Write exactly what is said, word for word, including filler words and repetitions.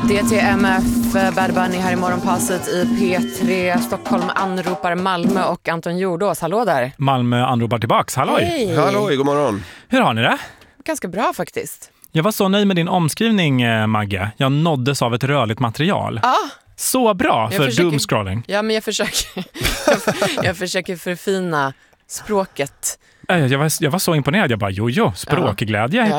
D T M F, Bad Bunny här i morgonpasset i P tre. Stockholm anropar Malmö och Anton Jordås. Hallå där. Malmö anropar tillbaks. Halloj. Hej. Halloj, god morgon. Hur har ni det? Ganska bra faktiskt. Jag var så nöjd med din omskrivning, Magge. Jag nåddes av ett rörligt material. Ja. Så bra för försöker... doomscrolling. Ja, men jag försöker, jag försöker förfina språket. Jag var, jag var så imponerad. Jag bara, jo, jo, språkglädje i ja.